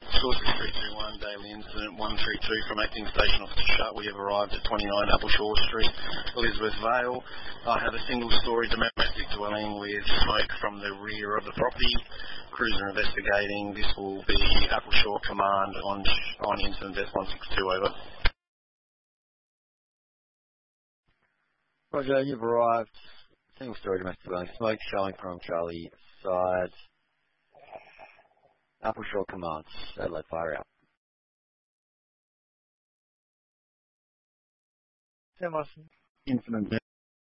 Source 321, daily incident 132 from acting station officer Shut. We have arrived at 29 Appleshaw Street, Elizabeth Vale. I have a single-storey domestic dwelling with smoke from the rear of the property. Crews are investigating. This will be Appleshaw Command on incident death 162, over. Roger, you've arrived. Single-storey domestic dwelling, smoke showing from Charlie side. Appleshaw Command, Adelaide fire out. Sam Watson. Incident